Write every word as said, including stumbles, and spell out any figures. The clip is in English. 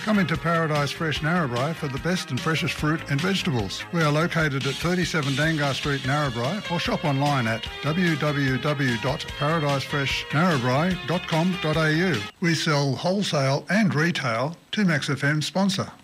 Come into Paradise Fresh Narrabri for the best and freshest fruit and vegetables. We are located at thirty-seven Dangar Street, Narrabri, or shop online at w w w dot paradise fresh narrabri dot com dot a u. We sell wholesale and retail to Max F M sponsor.